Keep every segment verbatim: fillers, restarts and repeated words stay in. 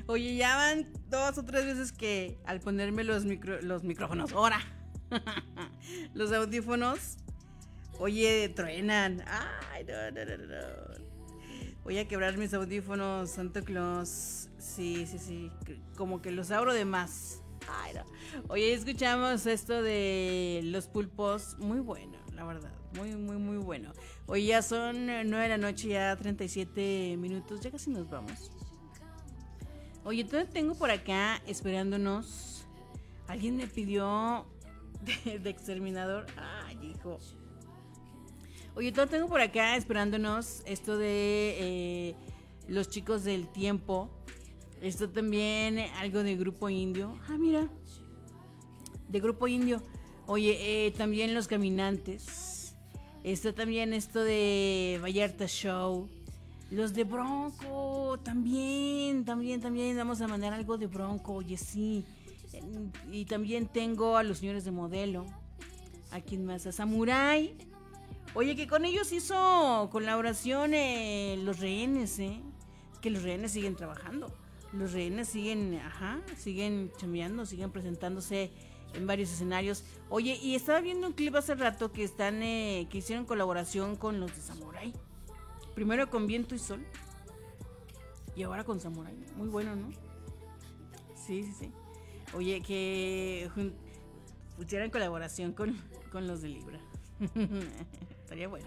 Oye, ya van dos o tres veces que al ponerme los, micro, los micrófonos, ahora, los audífonos, oye, truenan. Ay, no, no, no, no. Voy a quebrar mis audífonos, Santo Claus. Sí, sí, sí. Como que los abro de más. Ay, no. Oye, escuchamos esto de los pulpos. Muy bueno, la verdad. Muy, muy, muy bueno. Hoy ya son nueve de la noche, ya treinta y siete minutos. Ya casi nos vamos. Oye, entonces tengo por acá esperándonos. Alguien me pidió de, de exterminador. Ay, hijo. Oye, todo tengo por acá esperándonos esto de eh, los chicos del tiempo. Esto también, algo de Grupo Indio. Ah, mira, de Grupo Indio. Oye, eh, también Los Caminantes. Esto también, esto de Vallarta Show. Los de Bronco, también, también, también. Vamos a mandar algo de Bronco, oye, sí. Y también tengo a los señores de Modelo. ¿A quién más? A Samurai. Oye, que con ellos hizo colaboración eh, Los Rehenes, ¿eh? Es que Los Rehenes siguen trabajando. Los Rehenes siguen, ajá, siguen chambeando, siguen presentándose en varios escenarios. Oye, y estaba viendo un clip hace rato que están, eh, que hicieron colaboración con los de Samurai. Primero con Viento y Sol. Y ahora con Samurai. Muy bueno, ¿no? Sí, sí, sí. Oye, que pusieran colaboración con, con los de Libra. Estaría bueno.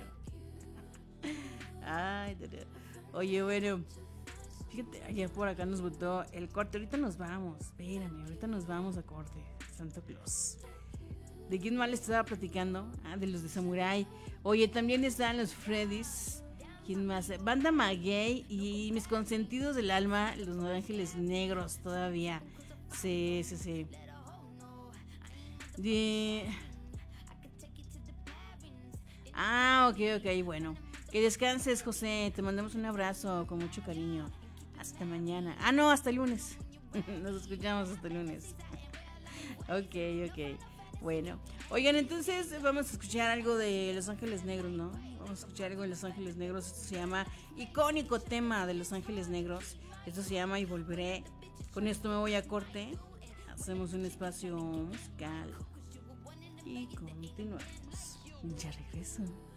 Ay, oye, bueno, fíjate, ayer por acá nos votó el corte. Ahorita nos vamos, espérame, ahorita nos vamos a corte, Santo Claus. ¿De quién más le estaba platicando? Ah, de los de Samurai. Oye, también están los Freddys. ¿Quién más? Banda Maguey y mis consentidos del alma, los Ángeles Negros todavía. Sí, sí, sí. De... Ah, ok, ok, bueno. Que descanses, José. Te mandamos un abrazo con mucho cariño. Hasta mañana. Ah, no, hasta el lunes. Nos escuchamos hasta el lunes. Ok, ok. Bueno. Oigan, entonces vamos a escuchar algo de Los Ángeles Negros, ¿no? Vamos a escuchar algo de Los Ángeles Negros. Esto se llama icónico tema de Los Ángeles Negros. Esto se llama Y Volveré. Con esto me voy a corte. Hacemos un espacio musical. Y continuamos. Ya regreso.